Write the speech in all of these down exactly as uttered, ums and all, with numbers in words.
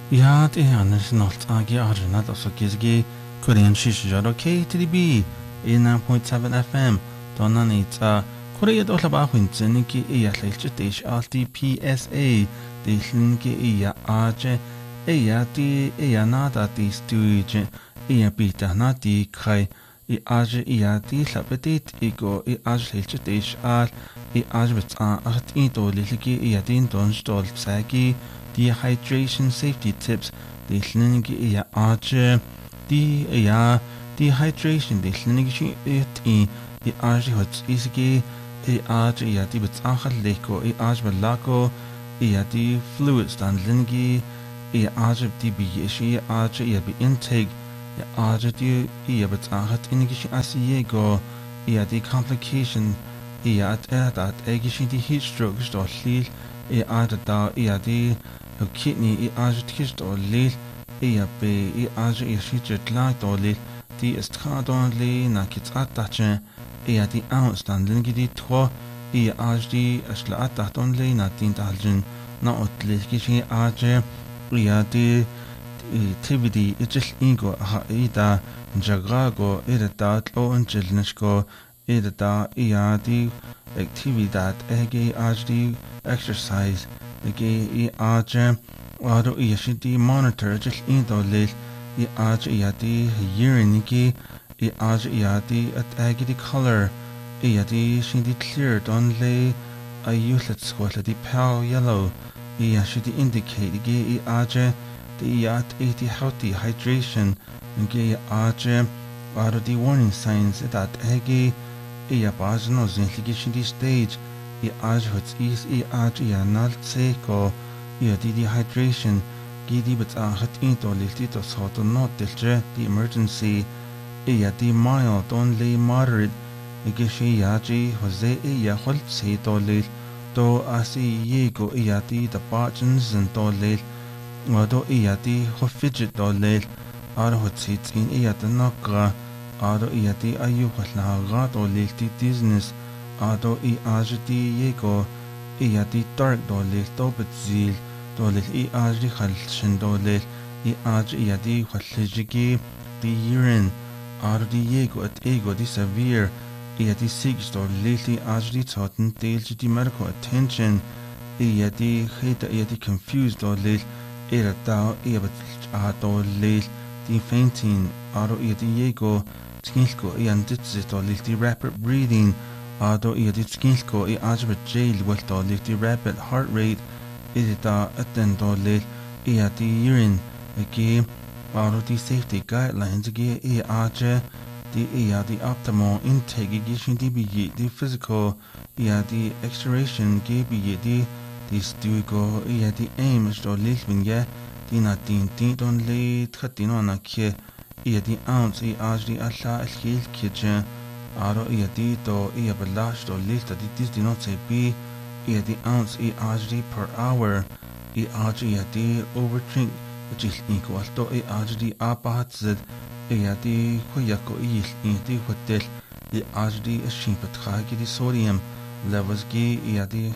Ja, det är annars något jag har not också gizgi Korean shishijaro K T B nine point seven F M donna nita Korea dolla ba hunzen ki iya lelche dish alti P S A dishin ki iya aje iya di iya nada di stuije iya bita na di kai I aje iya di labetit igo I aje lelche dish al I aje bits a at ito liliki iya din don stol sagi Dehydration safety tips the clinic iya aje di iya dehydration the clinic shi it in the aje hot isgi i aje iya di bits achal leko I aje balako iya di fluids dan lingi i aje di bi shi aje iya bi intake i aje di iya bits achat ingi shi asiego iya di complication iya at at egi shi di heat stroke sto lil i aje da iya di o kidney I aje tist o lil I be I aje I shit lag o lil di ist tradon li na kits atache I di ounce dan lingi di tro I aje di asla ataton li na tin daljen na ot li kishi aje I di tibidi itchil ingo ha ida jagago ida da tlo unjilnishko ida da I di actividad ege aje di exercise Again, I aje wado I shidi monitor just indo lil I aje yadi urine ki I aje yadi at agi di color I yadi shidi clear don le I use it squat di pale yellow I shidi indicate gi I aje di yat eighty healthy hydration gi aje wado di warning signs that agi I abaj no zinligi shidi stage I aje hot is I aje ya nal seko I di dehydration gidi bits a hat into lilti to sort not dilje the emergency I di mild only moderate I gishi yaji Jose I ya holt se to lil do asi yego I di the bargens and to lil wado I di ho fidget to lil ar hot sit in I the nakra aro I di ayu hotla gat o lilti business Ado I aje di yego I di dark do lil do betzil do lil I aje di khalshin do lil I aje I di khalshigi di urine Ado di yego at ego di severe I di six do lil I aje di toten delji di medical attention I di heta I di confused do lil I da I bet a do lil di fainting Ado I di yego skilko I anditsi do lil di rapid breathing Ado I di skilko I aje bet jail wel do lil di rapid heart rate I da atten do lil I di urine agi Ado di safety guidelines agi I aje di I di optimal intake agi shin di bigi di physical I di extraction gi bigi di di stuigo I di aim do lil binge di na din din don le tkhadino na kye I di ounce I aje di alla al khil kije Aro I di do I belash do lista di dis di not say B I di ounce I aje di per hour I aje I di overdrink which is equal to I aje di apahatzid I di khoyako I I di hotel I aje di shimpat khagi di sodium levels gi I di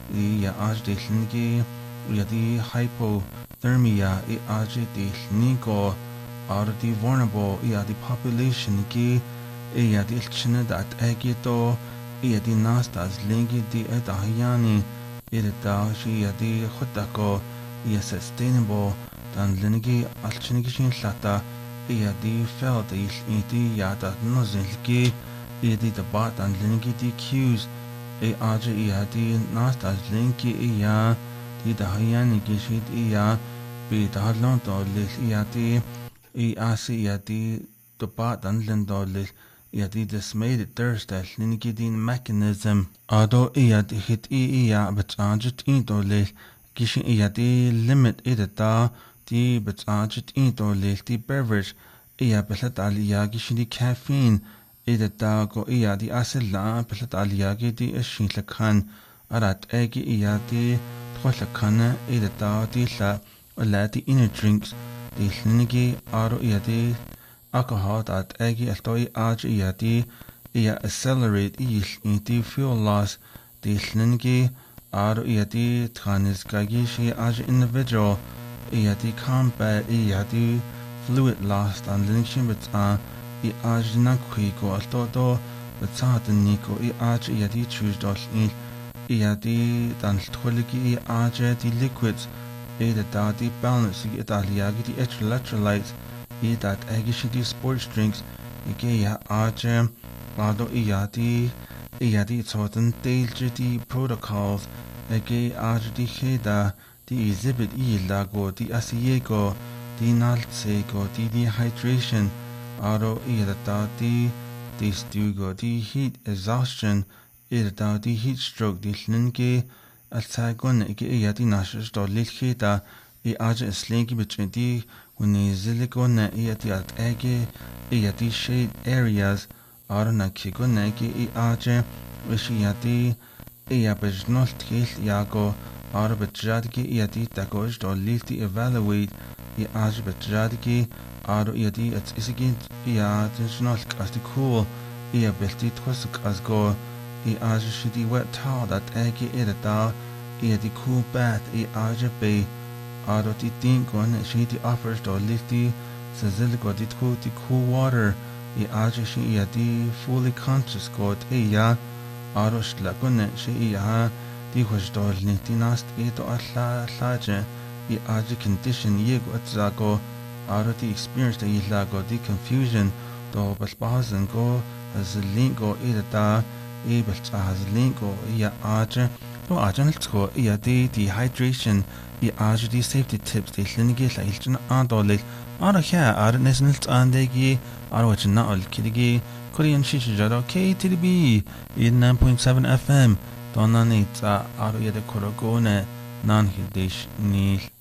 I aje di lingi I di hypothermia I aje di lingo Aro di vulnerable I di population gi I di ilchine dat egi do I di nastas lingi di edahayani I da shi I di khudako I sustainable dan lingi alchinigi shin lata I di felt I di yada nozilgi I di da bat dan lingi di cues I aje I di nastas lingi I ya di dahayani gishid I ya bi dahalon do lil I di I asi I di da bat dan lindo lil I di dismayed Thursday lingi din mechanism Ado I di hit I I bet ajet into lil gishin I di limit I da di bet ajet into lil di beverage I belat aliya gishin di caffeine I da go I di asila belat aliya gi di shin lakan arat egi I di tkholakan I da di la la di inner drinks di lingi aro I di alcohol that egi altoi aje I di I accelerate I di fuel loss di lingi aro I di thanis gagi shi aje individual i adi combat i adi fluid lost an linshin but a i aj na quigo alto do but sa den nico i aj i adi choose dol il i adi dan tholigi i aj di liquids i da da di balance i italiagi di electrolytes i dat egishi di sports drinks i ge ya aj ado i adi i adi toten deilje di protocols i ge aj di heda di exhibit i lago di asiego di naltsego di dehydration aro i da di di stugo di heat exhaustion i da di heat stroke di linge altagon i ge i adi nashes do lilheda i aj slingi between di uni zilikon i adi at ege i adi shade areas aro na kigon ege i aj wishi adi i abijnol tkil yago aro betradgi i adi dagoj do lilti evaluate i aj betradgi aro i adi at isigin i adijnol as di cool i abilti twasuk as go i aj shidi wet towel that ege i da i adi cool bath i aj be aro di dingon shidi offers do lilti sazilgo di tku di cool water i aj shi i adi fully conscious god i ya aro shlagon shi i ya di hosdol ni dinast i do alla laje i aj condition yego atzago aro di experience da i lago di confusion do balbazen go as lingo i da i balch as lingo i ya aj do ajan tsko i adi dehydration i aj di safety tips di lingi la ilchna adolil aro kya aro nesnelt andegi aro wachna ol kidigi Korean shishijaro K T D B eighty-nine point seven F M donanitsa aro yede korogone nan hidish nil